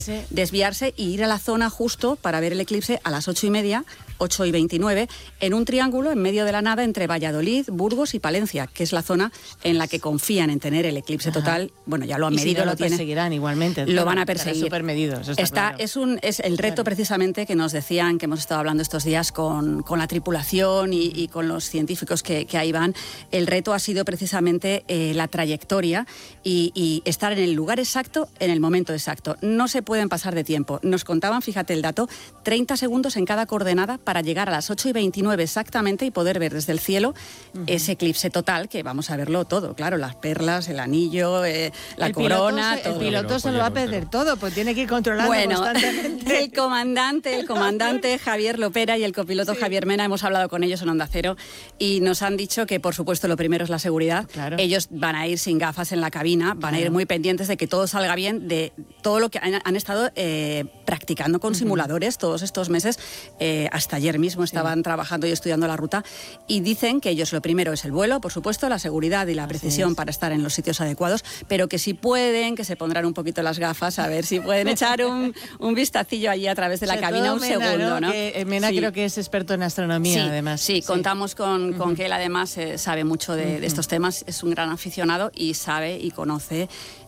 desviarse y ir a la zona justo para ver el eclipse a las 8:30, 8:29, en un triángulo en medio de la nada entre Valladolid, Burgos y Palencia, que es la zona en la que confían en tener el eclipse total. Bueno, ya lo han medido, si no, lo tienen. Perseguirán igualmente. Lo van a perseguir. Súper medidos, claro. Es el reto precisamente que nos decían, que hemos estado hablando estos días con la tripulación y con los científicos que ahí van. El reto ha sido precisamente la trayectoria y estar en el lugar exacto, en el momento exacto. No se pueden pasar de tiempo. Nos contaban, fíjate el dato, 30 segundos en cada coordenada para llegar a las 8:29 exactamente y poder ver desde el cielo ese eclipse total, que vamos a verlo todo, claro, las perlas, el anillo, la corona, todo. El piloto se lo va a perder todo, pues tiene que ir controlando constantemente. El comandante Javier Lopera y el copiloto Javier Mena, hemos hablado con ellos en Onda Cero y nos han dicho que, por supuesto, lo primero es la seguridad. Claro. Ellos van a ir sin gafas en la cabina, van a ir muy pendientes de que todo salga bien, de todo lo que han estado practicando con simuladores todos estos meses. Hasta ayer mismo estaban trabajando y estudiando la ruta y dicen que ellos lo primero es el vuelo, por supuesto, la seguridad y la precisión para estar en los sitios adecuados, pero que si pueden, que se pondrán un poquito las gafas a ver si pueden echar un vistacillo allí a través de la cabina un segundo, ¿no? Que Mena creo que es experto en astronomía, además. Sí, contamos con que él además sabe mucho de estos temas, es un gran aficionado y sabe y conoce.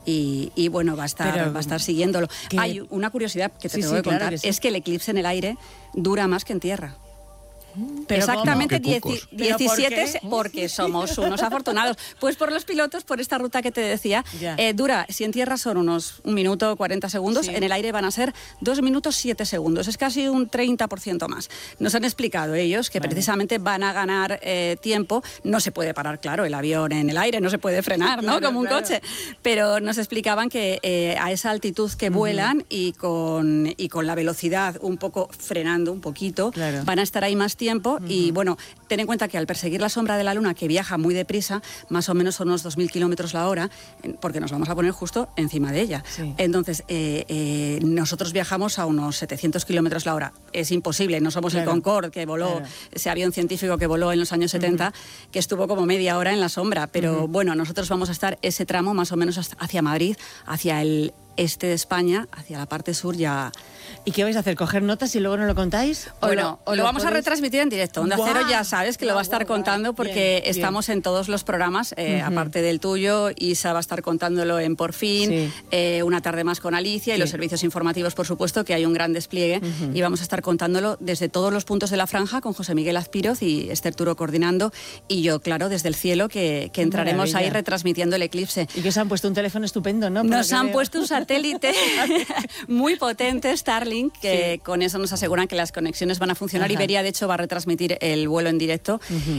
Y bueno, va a estar siguiéndolo. Hay una curiosidad que te tengo que contar, es que el eclipse en el aire dura más que en tierra. ¿Pero exactamente 17, porque somos unos afortunados. Pues por los pilotos, por esta ruta que te decía, dura, si en tierra son unos 1 minuto 40 segundos, en el aire van a ser 2 minutos 7 segundos, es casi un 30% más. Nos han explicado ellos que precisamente van a ganar tiempo, no se puede parar, claro, el avión en el aire, no se puede frenar, ¿no? Como un coche, pero nos explicaban que a esa altitud que vuelan y con la velocidad un poco frenando un poquito, van a estar ahí más tiempo y bueno, ten en cuenta que al perseguir la sombra de la Luna, que viaja muy deprisa, más o menos son unos 2.000 kilómetros la hora, porque nos vamos a poner justo encima de ella. Entonces, nosotros viajamos a unos 700 kilómetros la hora. Es imposible, no somos el Concorde que voló, ese avión científico que voló en los años 70, que estuvo como media hora en la sombra, pero bueno, nosotros vamos a estar ese tramo más o menos hacia Madrid, hacia el este de España, hacia la parte sur ya. ¿Y qué vais a hacer? ¿Coger notas y luego no lo contáis? Bueno, lo vamos a retransmitir en directo. Onda Cero ya sabes que lo va a estar contando porque estamos en todos los programas, aparte del tuyo. Isa va a estar contándolo en Por Fin, Una tarde más con Alicia y los servicios informativos, por supuesto, que hay un gran despliegue y vamos a estar contándolo desde todos los puntos de la franja con José Miguel Azpiroz y Esther Turo coordinando y yo, claro, desde el cielo que entraremos ahí retransmitiendo el eclipse. Y que os han puesto un teléfono estupendo, ¿no? Nos han puesto un satélite muy potente, Starlink, que con eso nos aseguran que las conexiones van a funcionar. Iberia, de hecho, va a retransmitir el vuelo en directo.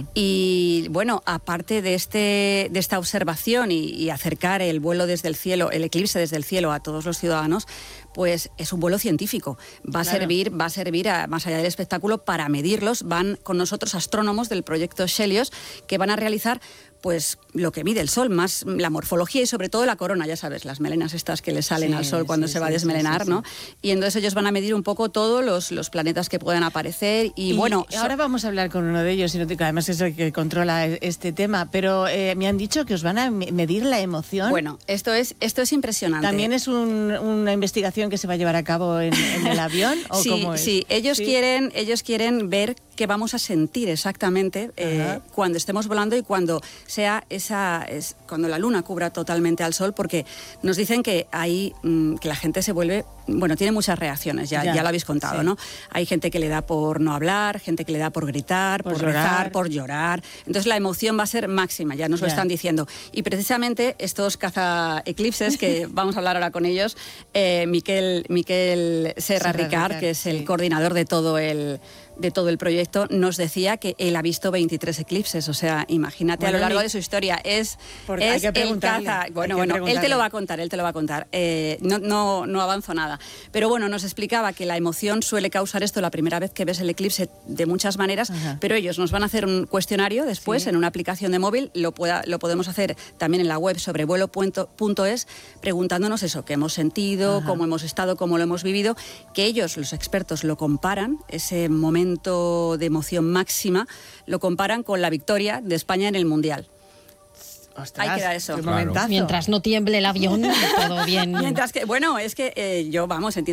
Y bueno, aparte de esta observación y acercar el vuelo desde el cielo, el eclipse desde el cielo a todos los ciudadanos, pues es un vuelo científico. Va a servir, más allá del espectáculo, para medirlos. Van con nosotros astrónomos del proyecto Helios que van a realizar pues lo que mide el Sol, más la morfología y sobre todo la corona, ya sabes, las melenas estas que le salen al Sol cuando se va a desmelenar, ¿no? Y entonces ellos van a medir un poco todos los planetas que puedan aparecer y bueno... Ahora vamos a hablar con uno de ellos, además es el que controla este tema, pero me han dicho que os van a medir la emoción. Bueno, esto es impresionante. ¿También es una investigación que se va a llevar a cabo en el avión? ¿O cómo es? Sí, ellos quieren ver qué vamos a sentir exactamente cuando estemos volando y cuando sea cuando la Luna cubra totalmente al Sol, porque nos dicen que que la gente se vuelve, bueno, tiene muchas reacciones, ya lo habéis contado, ¿no? Hay gente que le da por no hablar, gente que le da por gritar, por rezar, por llorar. Entonces la emoción va a ser máxima, ya nos lo están diciendo. Y precisamente estos cazaeclipses, que vamos a hablar ahora con ellos, Miquel Serra Ricard, que es el coordinador de todo el proyecto, nos decía que él ha visto 23 eclipses, o sea, imagínate a lo largo de su historia, es el caza. Bueno, él te lo va a contar, no avanzo nada. Pero bueno, nos explicaba que la emoción suele causar esto la primera vez que ves el eclipse de muchas maneras, pero ellos nos van a hacer un cuestionario después en una aplicación de móvil, lo podemos hacer también en la web sobrevuelo.es, preguntándonos eso, qué hemos sentido, cómo hemos estado, cómo lo hemos vivido, que ellos, los expertos, lo comparan, ese momento de emoción máxima, lo comparan con la victoria de España en el Mundial. Ostras, ahí queda eso. qué momentazo. Mientras no tiemble el avión, todo bien. Mientras que, bueno, es que yo, vamos, entiendo